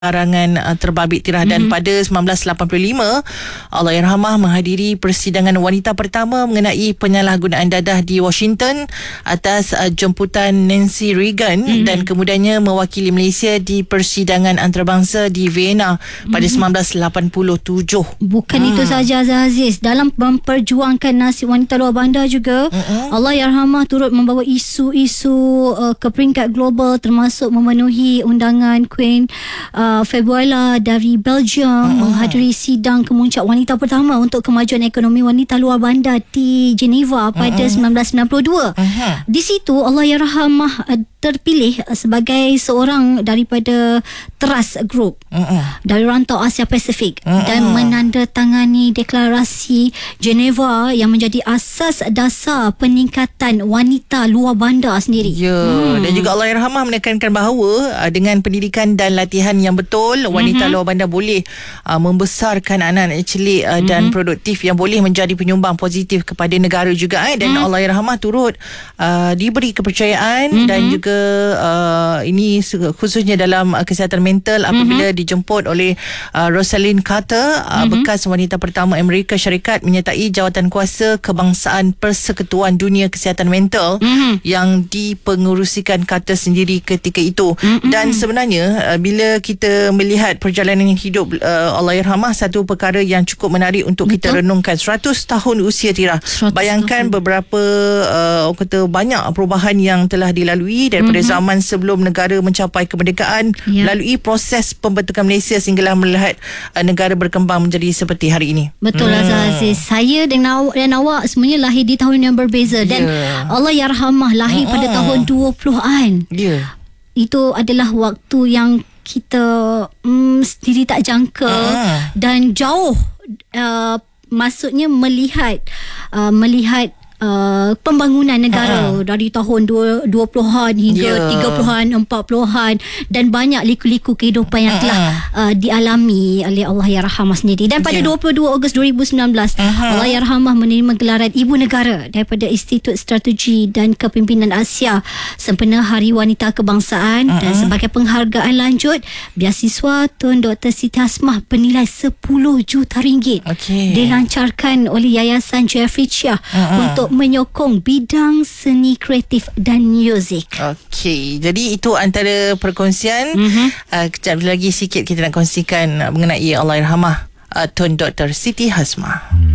larangan terbabit tirah. Dan pada 1985 Allahyarhamah menghadiri persidangan wanita pertama mengenai penyalahgunaan dadah di Washington atas jemputan Nancy Reagan dan kemudiannya mewakili Malaysia di persidangan antarabangsa di Vienna pada 1987. Bukan itu saja Aziz, dalam memperjuangkan nasib wanita luar bandar juga Allahyarhamah turut membawa isu-isu ke peringkat global, termasuk memenuhi undangan Queen Fabiola dari Belgium menghadiri sidang kemuncak wanita pertama untuk kemajuan ekonomi wanita luar bandar di Geneva pada 1992. Di situ Allahyarhamah terpilih sebagai seorang daripada Trust Group dari rantau Asia Pasifik dan menandatangani deklarasi Geneva yang menjadi asas dasar peningkatan wanita luar bandar sendiri. Dan juga Allahyarhamah menekankan bahawa dengan pendidikan dan latihan yang betul, wanita luar bandar boleh membesarkan anak-anak cilik dan produktif yang boleh menjadi penyumbang positif kepada negara juga. Dan Allahyarhamah turut diberi kepercayaan dan juga ini khususnya dalam kesihatan mental apabila dijemput oleh Rosalind Carter, bekas wanita pertama Amerika Syarikat menyertai jawatan kuasa kebangsaan Persekutuan Dunia Kesihatan Mental yang dipengerusikan Carter sendiri ketika itu. Dan sebenarnya bila kita melihat perjalanan hidup Allahyarhamah, satu perkara yang cukup menarik untuk kita renungkan. 100 tahun usia tirah. Bayangkan beberapa orang kata banyak perubahan yang telah dilalui daripada zaman sebelum negara mencapai kemerdekaan melalui proses pembentukan Malaysia sehinggalah melihat negara berkembang menjadi seperti hari ini. Betul Aziz. Saya dan awak semuanya lahir di tahun yang berbeza dan Allahyarhamah lahir pada tahun 20-an. Itu adalah waktu yang kita sendiri tak jangka dan jauh, maksudnya melihat pembangunan negara dari tahun 20-an hingga 30-an, 40-an dan banyak liku-liku kehidupan yang telah dialami oleh Allahyarhamah sendiri. Dan pada 22 Ogos 2019 Allahyarhamah menerima gelaran Ibu Negara daripada Institut Strategi dan Kepimpinan Asia sempena Hari Wanita Kebangsaan dan sebagai penghargaan lanjut, beasiswa Tun Dr. Siti Hasmah bernilai 10 juta ringgit dilancarkan oleh Yayasan Jeffrey Chia untuk menyokong bidang seni kreatif dan muzik. Okey, jadi itu antara perkongsian. Kejap lagi sikit kita nak kongsikan mengenai Allahyarhamah Tun Dr. Siti Hasmah.